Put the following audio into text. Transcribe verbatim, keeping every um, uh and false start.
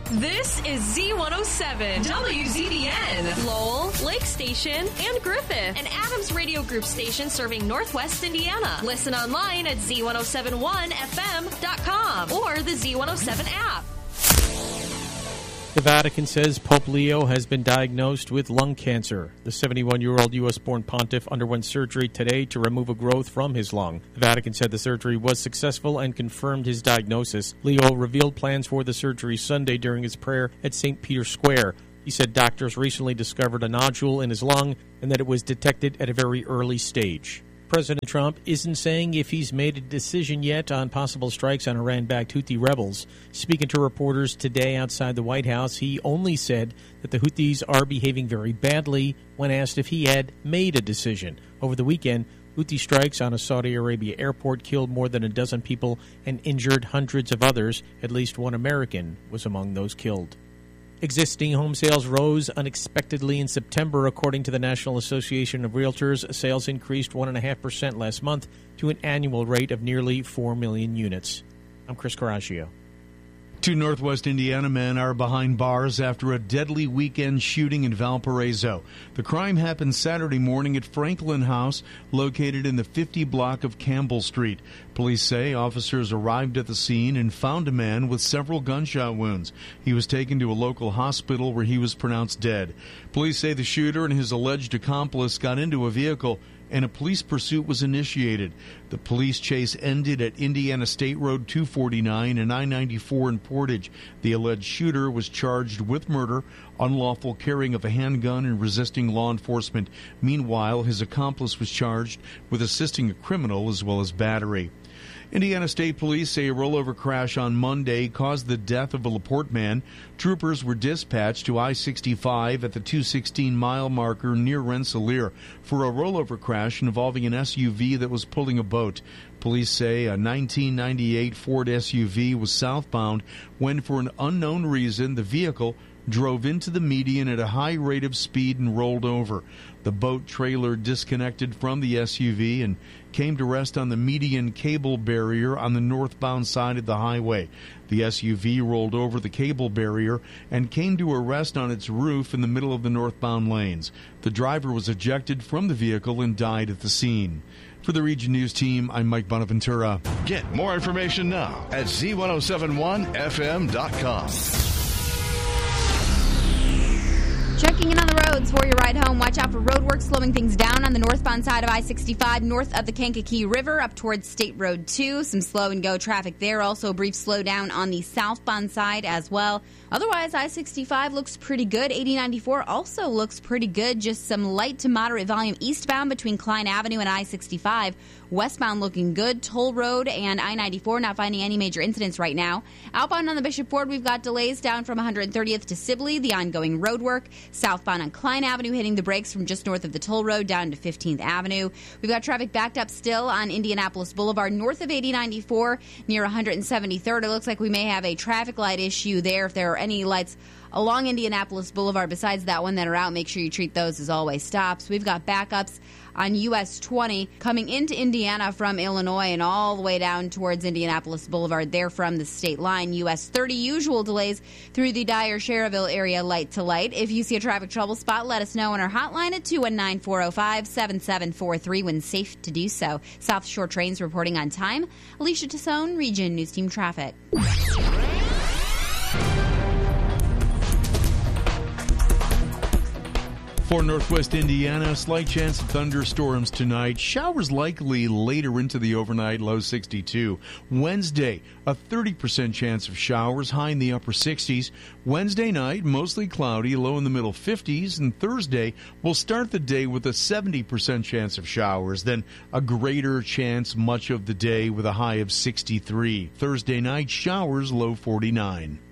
This is Z one oh seven, W Z B N, Lowell, Lake Station, and Griffith, an Adams Radio Group station serving Northwest Indiana. Listen online at Z one oh seven one F M dot com or the Z one oh seven app. The Vatican says Pope Leo has been diagnosed with lung cancer. The seventy-one-year-old U S-born pontiff underwent surgery today to remove a growth from his lung. The Vatican said the surgery was successful and confirmed his diagnosis. Leo revealed plans for the surgery Sunday during his prayer at Saint Peter's Square. He said doctors recently discovered a nodule in his lung and that it was detected at a very early stage. President Trump isn't saying if he's made a decision yet on possible strikes on Iran-backed Houthi rebels. Speaking to reporters today outside the White House, he only said that the Houthis are behaving very badly when asked if he had made a decision. Over the weekend, Houthi strikes on a Saudi Arabia airport killed more than a dozen people and injured hundreds of others. At least one American was among those killed. Existing home sales rose unexpectedly in September. According to the National Association of Realtors, sales increased one point five percent last month to an annual rate of nearly four million units. I'm Chris Caraccio. Two Northwest Indiana men are behind bars after a deadly weekend shooting in Valparaiso. The crime happened Saturday morning at Franklin House, located in the fifty block of Campbell Street. Police say officers arrived at the scene and found a man with several gunshot wounds. He was taken to a local hospital where he was pronounced dead. Police say the shooter and his alleged accomplice got into a vehicle and a police pursuit was initiated. The police chase ended at Indiana State Road two forty-nine and I ninety-four in Portage. The alleged shooter was charged with murder, unlawful carrying of a handgun, and resisting law enforcement. Meanwhile, his accomplice was charged with assisting a criminal as well as battery. Indiana State Police say a rollover crash on Monday caused the death of a LaPorte man. Troopers were dispatched to I sixty-five at the two sixteen mile marker near Rensselaer for a rollover crash involving an S U V that was pulling a boat. Police say a nineteen ninety-eight Ford S U V was southbound when, for an unknown reason, the vehicle drove into the median at a high rate of speed and rolled over. The boat trailer disconnected from the S U V and came to rest on the median cable barrier on the northbound side of the highway. The S U V rolled over the cable barrier and came to a rest on its roof in the middle of the northbound lanes. The driver was ejected from the vehicle and died at the scene. For the Region News team, I'm Mike Bonaventura. Get more information now at Z ten seventy-one F M dot com. Checking in on the roads for your ride home. Watch out for road work slowing things down on the northbound side of I sixty-five north of the Kankakee River up towards State Road two. Some slow and go traffic there. Also a brief slowdown on the southbound side as well. Otherwise, I sixty-five looks pretty good. eighty ninety-four also looks pretty good. Just some light to moderate volume eastbound between Klein Avenue and I sixty-five. Westbound looking good. Toll Road and I ninety-four not finding any major incidents right now. Outbound on the Bishop Ford, we've got delays down from one hundred thirtieth to Sibley. The ongoing road work. Southbound on Klein Avenue hitting the brakes from just north of the Toll Road down to fifteenth Avenue. We've got traffic backed up still on Indianapolis Boulevard north of eighty ninety-four near one hundred seventy-third. It looks like we may have a traffic light issue there. If there are any lights along Indianapolis Boulevard besides that one that are out, make sure you treat those as always stops. We've got backups on U S twenty coming into Indiana from Illinois and all the way down towards Indianapolis Boulevard there from the state line. U S thirty usual delays through the Dyer-Sherrville area light to light. If you see a traffic trouble spot, let us know on our hotline at two one nine, four oh five, seven seven four three when safe to do so. South Shore trains reporting on time. Alicia Tassone, Region News Team Traffic. For Northwest Indiana, slight chance of thunderstorms tonight. Showers likely later into the overnight, low sixty-two. Wednesday, a thirty percent chance of showers, high in the upper sixties. Wednesday night, mostly cloudy, low in the middle fifties. And Thursday, we'll start the day with a seventy percent chance of showers, then a greater chance much of the day with a high of sixty-three. Thursday night, showers, low forty-nine.